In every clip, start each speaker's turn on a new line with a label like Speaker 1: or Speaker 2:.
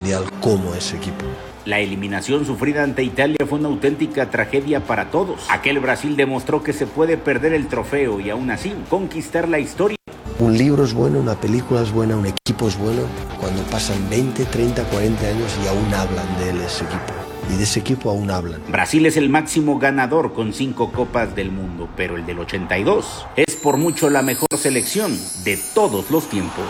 Speaker 1: Mundial como ese equipo.
Speaker 2: La eliminación sufrida ante Italia fue una auténtica tragedia para todos. Aquel Brasil demostró que se puede perder el trofeo y aún así conquistar la historia.
Speaker 1: Un libro es bueno, una película es buena, un equipo es bueno cuando pasan 20, 30, 40 años y aún hablan de él, ese equipo. Y de ese equipo aún hablan.
Speaker 2: Brasil es el máximo ganador con 5 Copas del Mundo, pero el del 82 es por mucho la mejor selección de todos los tiempos.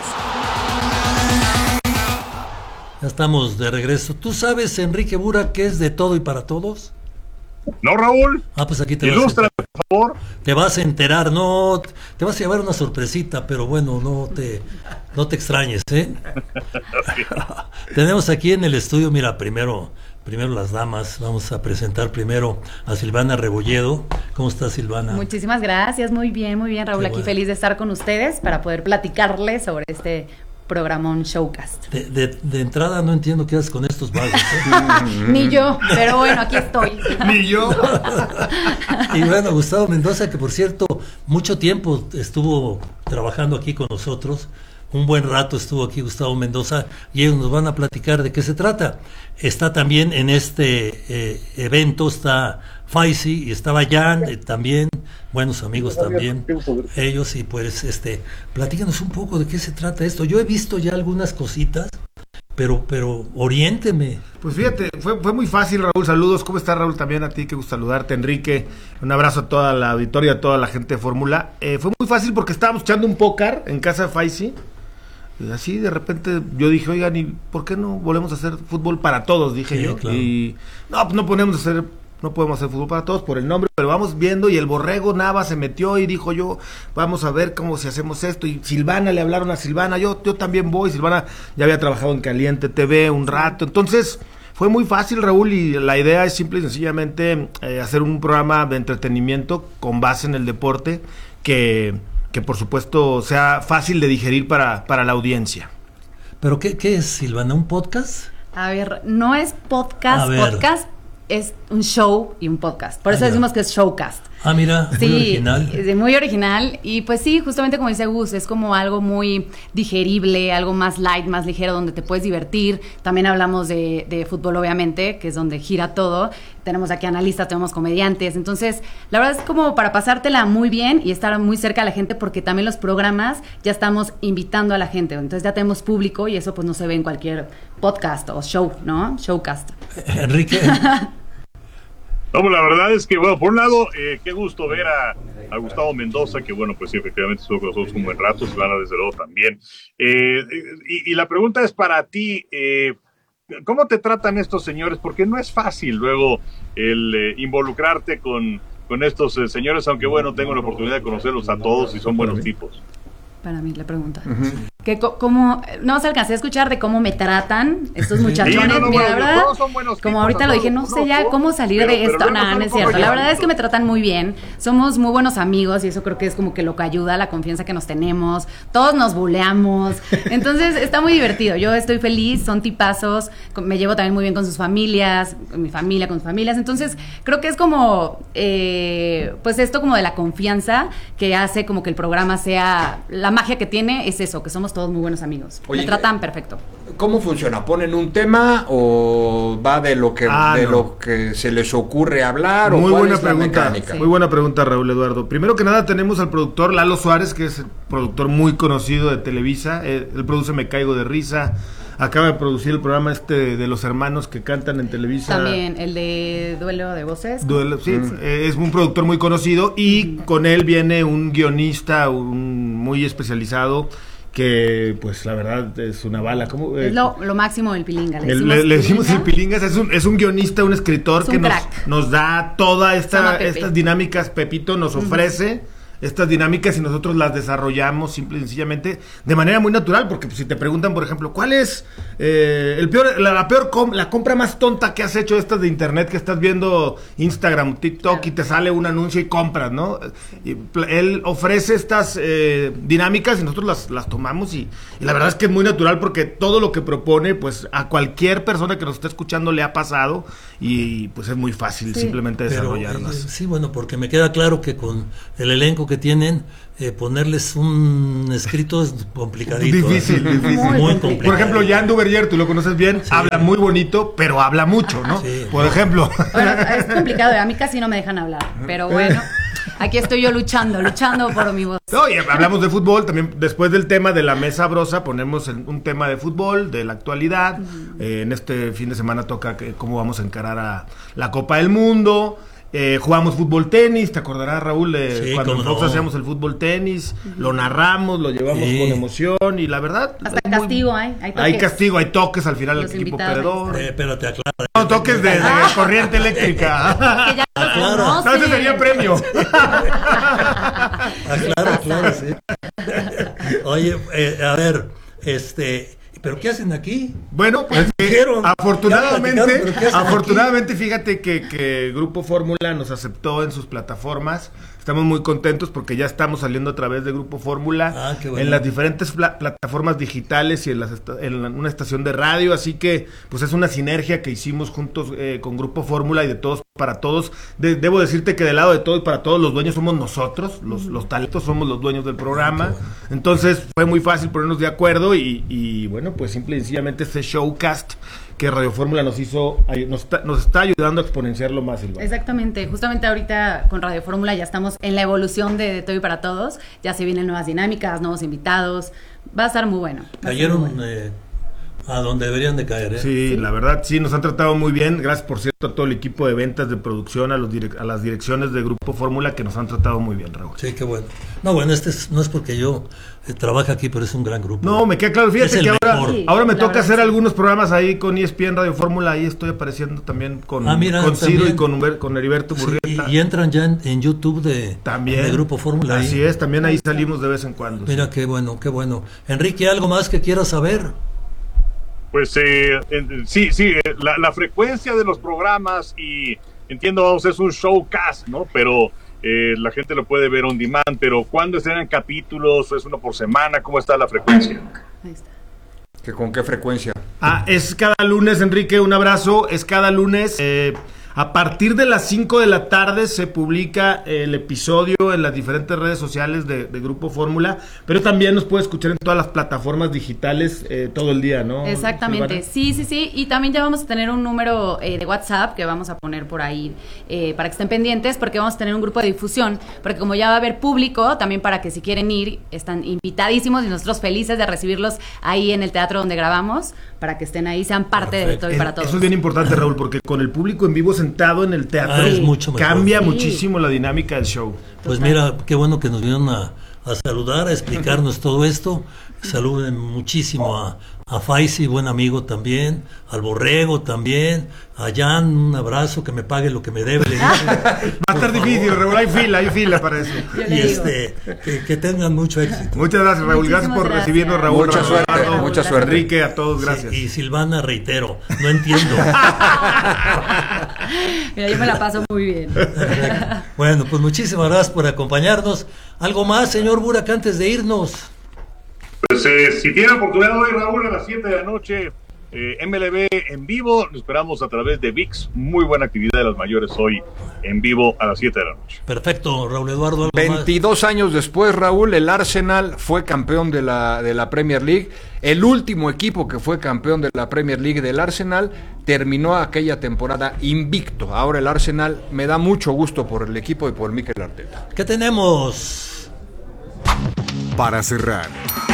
Speaker 3: Ya estamos de regreso. ¿Tú sabes, Enrique Bura, qué es de todo y para todos?
Speaker 4: No, Raúl.
Speaker 3: Pues aquí te
Speaker 4: ilústrame, por favor.
Speaker 3: Te vas a enterar, no, te vas a llevar una sorpresita, pero bueno, no te extrañes, ¿eh? Tenemos aquí en el estudio, mira, primero las damas, vamos a presentar primero a Silvana Rebolledo. ¿Cómo estás, Silvana?
Speaker 5: Muchísimas gracias, muy bien, Raúl, aquí feliz de estar con ustedes para poder platicarles sobre este programón Showcast.
Speaker 3: De entrada no entiendo qué haces con estos vagos, ¿eh?
Speaker 5: Ni yo, pero bueno, aquí estoy.
Speaker 4: Ni yo.
Speaker 3: Y bueno, Gustavo Mendoza, que por cierto, mucho tiempo estuvo trabajando aquí con nosotros. Un buen rato estuvo aquí Gustavo Mendoza y ellos nos van a platicar de qué se trata. Está también en este evento, está Faisy y estaba Jan también, buenos amigos también, ellos, y pues platícanos un poco de qué se trata esto. Yo he visto ya algunas cositas, pero oriénteme.
Speaker 6: Pues fíjate, fue muy fácil, Raúl. Saludos, ¿cómo estás, Raúl? También a ti, qué gusto saludarte, Enrique. Un abrazo a toda la auditoría, a toda la gente de Fórmula. Fue muy fácil porque estábamos echando un póker en casa de Faisy. Así de repente yo dije, oigan, ¿y por qué no volvemos a hacer fútbol para todos? Dije sí, yo, claro. Y no podemos hacer fútbol para todos por el nombre, pero vamos viendo, y el Borrego Nava se metió y dijo yo, vamos a ver cómo si hacemos esto, y Silvana, le hablaron a Silvana, yo también voy. Silvana ya había trabajado en Caliente TV un rato, entonces fue muy fácil, Raúl, y la idea es simple y sencillamente hacer un programa de entretenimiento con base en el deporte que por supuesto sea fácil de digerir para la audiencia.
Speaker 3: ¿Pero qué es, Silvana? ¿Un podcast?
Speaker 5: A ver, no es podcast, es un show y un podcast. Por eso decimos que es Showcast.
Speaker 3: Ah, mira,
Speaker 5: sí,
Speaker 3: muy original.
Speaker 5: Muy original. Y pues sí, justamente como dice Gus, es como algo muy digerible, algo más light, más ligero, donde te puedes divertir. También hablamos de fútbol, obviamente, que es donde gira todo. Tenemos aquí analistas, tenemos comediantes. Entonces, la verdad es como para pasártela muy bien y estar muy cerca de la gente, porque también los programas ya estamos invitando a la gente. Entonces ya tenemos público y eso pues no se ve en cualquier podcast o show, ¿no? Showcast.
Speaker 3: Enrique.
Speaker 4: No, la verdad es que, bueno, por un lado, qué gusto ver a Gustavo Mendoza, que bueno, pues sí, efectivamente estuvo con nosotros un buen rato, Silvana desde luego también. Y la pregunta es para ti, ¿cómo te tratan estos señores? Porque no es fácil luego el involucrarte con estos señores, aunque bueno, tengo la oportunidad de conocerlos a todos y son buenos tipos.
Speaker 5: Para mí la pregunta. Que cómo no se alcancé a escuchar de cómo me tratan estos muchachones.
Speaker 4: Sí,
Speaker 5: mira, la verdad,
Speaker 4: como
Speaker 5: tipos, ahorita lo dije, no sé ya cómo salir de esto. No es cierto. La verdad es que me tratan muy bien. Somos muy buenos amigos y eso creo que es como que lo que ayuda, la confianza que nos tenemos. Todos nos buleamos. Entonces está muy divertido. Yo estoy feliz, son tipazos. Me llevo también muy bien con sus familias, con mi familia, con sus familias. Entonces creo que es como, pues esto como de la confianza que hace como que el programa sea, la magia que tiene es eso, que somos todos muy buenos amigos. Oye, me tratan perfecto.
Speaker 7: ¿Cómo funciona? ¿Ponen un tema o va de lo que lo que se les ocurre hablar?
Speaker 6: Muy
Speaker 7: o cuál
Speaker 6: buena
Speaker 7: es la
Speaker 6: pregunta.
Speaker 7: mecánica?
Speaker 6: Muy buena pregunta, Raúl Eduardo. Primero que nada tenemos al productor Lalo Suárez, que es el productor muy conocido de Televisa. Él produce Me Caigo de Risa. Acaba de producir el programa de los hermanos que cantan en Televisa.
Speaker 5: También, el de Duelo de Voces.
Speaker 6: Sí, es un productor muy conocido y con él viene un guionista muy especializado que, pues, la verdad es una bala. ¿Cómo?
Speaker 5: Es lo máximo del Pilinga.
Speaker 6: Le decimos el Pilinga, es un guionista, un escritor que nos da todas estas dinámicas. Pepito nos ofrece estas dinámicas y nosotros las desarrollamos simple y sencillamente de manera muy natural, porque pues, si te preguntan, por ejemplo, ¿cuál es la compra más tonta que has hecho estas de internet, que estás viendo Instagram, TikTok y te sale un anuncio y compras, ¿no? Y él ofrece estas dinámicas y nosotros las tomamos y la verdad es que es muy natural porque todo lo que propone, pues a cualquier persona que nos esté escuchando le ha pasado y pues es muy fácil simplemente desarrollarlas.
Speaker 3: Sí, bueno, porque me queda claro que con el elenco que tienen, ponerles un escrito es complicadito.
Speaker 6: Difícil.
Speaker 3: Muy complicado.
Speaker 6: Por ejemplo, Jan Duverger, tú lo conoces bien, habla muy bonito, pero habla mucho, ¿no?
Speaker 3: Sí.
Speaker 6: Por ejemplo.
Speaker 5: Bueno, es complicado, a mí casi no me dejan hablar, pero bueno, aquí estoy yo luchando por mi voz.
Speaker 6: Oye, hablamos de fútbol, también después del tema de la mesa brosa ponemos un tema de fútbol, de la actualidad. En este fin de semana toca cómo vamos a encarar a la Copa del Mundo. Jugamos fútbol tenis, te acordarás, Raúl, cuando nosotros hacíamos el fútbol tenis, lo narramos, lo llevamos con emoción y la verdad...
Speaker 5: Hasta castigo hay toques.
Speaker 6: Hay castigo, hay toques al final del equipo
Speaker 5: invitados.
Speaker 6: perdedor.
Speaker 3: Pero te aclaro.
Speaker 6: No, toques de corriente eléctrica.
Speaker 5: Que ya lo
Speaker 3: claro.
Speaker 6: No, ese
Speaker 5: conocen.
Speaker 6: sería premio.
Speaker 3: Claro, sí. Oye, a ver, ¿pero qué hacen aquí?
Speaker 6: Bueno, pues
Speaker 3: Dijeron,
Speaker 6: afortunadamente fíjate que Grupo Fórmula nos aceptó en sus plataformas. Estamos muy contentos porque ya estamos saliendo a través de Grupo Fórmula
Speaker 3: Qué bueno.
Speaker 6: en las diferentes plataformas digitales y en una estación de radio, así que pues es una sinergia que hicimos juntos con Grupo Fórmula y de todos para todos. Debo decirte que del lado de todos y para todos los dueños somos nosotros, los talentos somos los dueños del programa.
Speaker 3: Bueno.
Speaker 6: Entonces fue muy fácil ponernos de acuerdo y bueno, pues simple y sencillamente este showcast que Radio Fórmula nos está ayudando a exponenciarlo más, Silvana.
Speaker 5: Exactamente, justamente ahorita con Radio Fórmula ya estamos en la evolución de Todo y para Todos, ya se vienen nuevas dinámicas, nuevos invitados, va a estar muy bueno.
Speaker 3: Cayeron a donde deberían de caer, ¿eh?
Speaker 6: Sí, la verdad, sí, nos han tratado muy bien. Gracias, por cierto, a todo el equipo de ventas, de producción, a las direcciones de Grupo Fórmula que nos han tratado muy bien, Raúl.
Speaker 3: Sí, qué bueno. No, bueno, no es porque yo trabaje aquí, pero es un gran grupo.
Speaker 6: No, me queda claro. Fíjate que ahora me
Speaker 5: la
Speaker 6: toca
Speaker 5: verdad,
Speaker 6: hacer
Speaker 5: sí.
Speaker 6: algunos programas ahí con ESPN Radio Fórmula. Ahí estoy apareciendo también con Ciro y con Heriberto Burrieta.
Speaker 3: Sí, y entran ya en YouTube de Grupo Fórmula.
Speaker 6: Así es, también ahí salimos de vez en cuando.
Speaker 3: Mira,
Speaker 6: sí.
Speaker 3: qué bueno, qué bueno. Enrique, ¿algo más que quieras saber?
Speaker 4: Pues la frecuencia de los programas y entiendo, vamos, es un showcast, ¿no? Pero la gente lo puede ver on demand, pero ¿cuándo estrenan capítulos? ¿Es uno por semana? ¿Cómo está la frecuencia?
Speaker 5: Ahí está.
Speaker 7: ¿Con qué frecuencia?
Speaker 6: Es cada lunes, Enrique, un abrazo, es cada lunes. A partir de las 5 de la tarde se publica el episodio en las diferentes redes sociales de Grupo Fórmula, pero también nos puede escuchar en todas las plataformas digitales todo el día, ¿no?
Speaker 5: Exactamente,
Speaker 6: Silvana?
Speaker 5: sí, y también ya vamos a tener un número de WhatsApp que vamos a poner por ahí para que estén pendientes, porque vamos a tener un grupo de difusión, porque como ya va a haber público, también para que si quieren ir, están invitadísimos y nosotros felices de recibirlos ahí en el teatro donde grabamos, para que estén ahí, sean parte de Todo y para Todos.
Speaker 6: Eso es bien importante, Raúl, porque con el público en vivo sentado en el teatro
Speaker 3: es mucho mejor.
Speaker 6: Cambia muchísimo la dinámica del show.
Speaker 3: Pues mira, qué bueno que nos vinieron a saludar, a explicarnos todo esto. Saluden muchísimo a Faisy, buen amigo también, al Borrego también, a Jan, un abrazo, que me pague lo que me debe. Le dije,
Speaker 6: Va a estar difícil, Raúl, hay fila para eso.
Speaker 3: Y que tengan mucho éxito.
Speaker 6: Muchas gracias, Raúl. Gracias por recibirnos, Raúl.
Speaker 7: Mucha suerte, mucha suerte.
Speaker 6: Enrique, a todos, gracias.
Speaker 3: Sí, y Silvana, reitero, no entiendo.
Speaker 5: Mira, yo me la paso muy bien.
Speaker 3: Bueno, pues muchísimas gracias por acompañarnos. ¿Algo más, señor Burak, antes de irnos?
Speaker 4: Pues si tiene oportunidad hoy, Raúl, a las 7 de la noche, MLB en vivo, lo esperamos a través de ViX. Muy buena actividad de las mayores hoy en vivo a las 7 de la noche.
Speaker 3: Perfecto, Raúl Eduardo. ¿Algo
Speaker 7: 22 años después, Raúl, el Arsenal fue campeón de la Premier League. El último equipo que fue campeón de la Premier League del Arsenal terminó aquella temporada invicto. Ahora el Arsenal, me da mucho gusto por el equipo y por Mikel Arteta.
Speaker 3: ¿Qué tenemos?
Speaker 8: Para cerrar.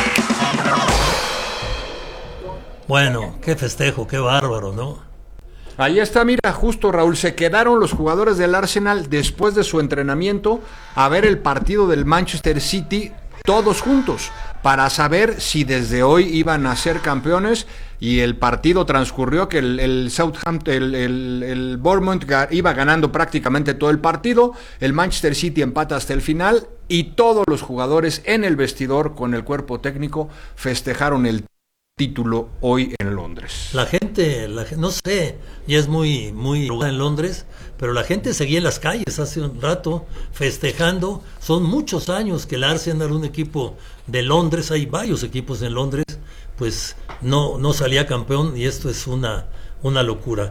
Speaker 3: Bueno, qué festejo, qué bárbaro, ¿no?
Speaker 7: Ahí está, mira, justo, Raúl, se quedaron los jugadores del Arsenal después de su entrenamiento a ver el partido del Manchester City todos juntos para saber si desde hoy iban a ser campeones, y el partido transcurrió que el Southampton, el Bournemouth iba ganando prácticamente todo el partido, el Manchester City empata hasta el final y todos los jugadores en el vestidor con el cuerpo técnico festejaron el título hoy en Londres.
Speaker 3: La gente, no sé, ya es muy en Londres, pero la gente seguía en las calles hace un rato festejando. Son muchos años que el Arsenal, un equipo de Londres, hay varios equipos en Londres, pues no salía campeón, y esto es una locura.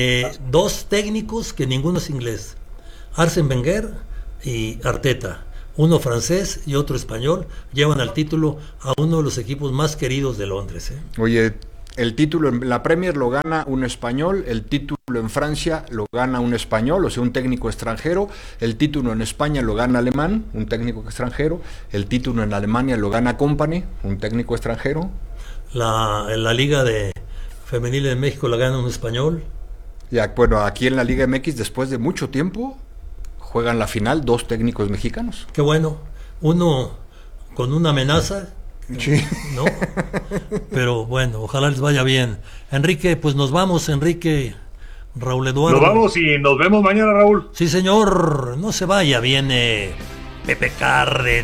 Speaker 3: Dos técnicos que ninguno es inglés, Arsène Wenger y Arteta. uno francés y otro español, llevan al título a uno de los equipos más queridos de Londres.
Speaker 7: Oye, el título en la Premier lo gana un español, el título en Francia lo gana un español, o sea, un técnico extranjero, el título en España lo gana alemán, un técnico extranjero, el título en Alemania lo gana Company, un técnico extranjero.
Speaker 3: La Liga de Femenil de México la gana un español.
Speaker 7: Ya, bueno, aquí en la Liga MX, después de mucho tiempo, juegan la final 2 técnicos mexicanos.
Speaker 3: Qué bueno, uno con una amenaza.
Speaker 7: Sí.
Speaker 3: ¿No? Pero bueno, ojalá les vaya bien. Enrique, pues nos vamos, Enrique, Raúl Eduardo.
Speaker 4: Nos vamos y nos vemos mañana, Raúl.
Speaker 3: Sí, señor, no se vaya, viene Pepe Cárdenas.